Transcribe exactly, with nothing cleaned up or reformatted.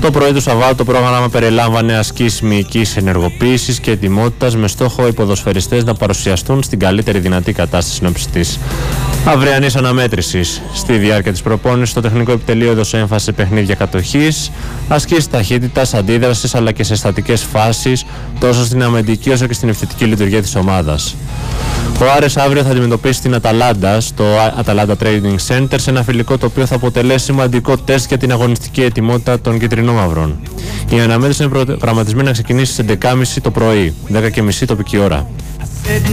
Το πρωί του Σαββάτου το πρόγραμμα περιλάμβανε ασκήσεις μυϊκής ενεργοποίησης και ετοιμότητας με στόχο οι ποδοσφαιριστές να παρουσιαστούν στην καλύτερη δυνατή κατάσταση συνόψης της αυριανής αναμέτρησης. Στη διάρκεια της προπόνησης, το τεχνικό επιτελείο έδωσε έμφαση σε παιχνίδια κατοχής, ασκήσεις ταχύτητας, αντίδρασης αλλά και σε στατικές φάσεις, τόσο στην αμυντική όσο και στην ευθετική λειτουργία της ομάδας. Ο Άρης αύριο θα αντιμετωπίσει την Αταλάντα στο Atalanta Training Center σε ένα φιλικό το οποίο θα αποτελέσει σημαντικό τεστ για την αγωνιστική ετοιμότητα των κυτρινόμαυρων. Η αναμέτρηση είναι προγραμματισμένη να ξεκινήσει στις έντεκα και μισή το πρωί, δέκα και μισή τοπική ώρα.